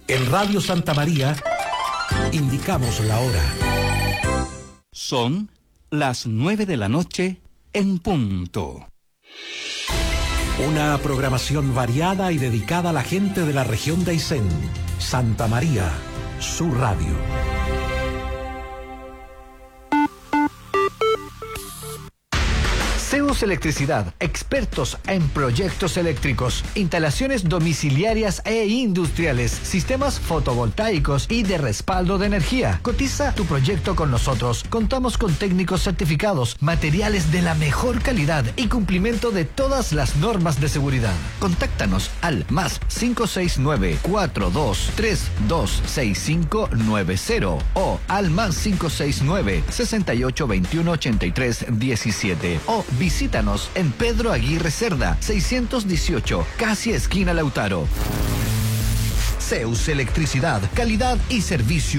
En Radio Santa María, indicamos la hora. Son las 9 de la noche en punto. Una programación variada y dedicada a la gente de la región de Aysén. Santa María, su radio. Zeus Electricidad, expertos en proyectos eléctricos, instalaciones domiciliarias e industriales, sistemas fotovoltaicos y de respaldo de energía. Cotiza tu proyecto con nosotros. Contamos con técnicos certificados, materiales de la mejor calidad y cumplimiento de todas las normas de seguridad. Contáctanos al +569 4232 6590 o al +569 6821 8317 o visítanos en Pedro Aguirre Cerda, 618, casi esquina Lautaro. Zeus Electricidad, calidad y servicio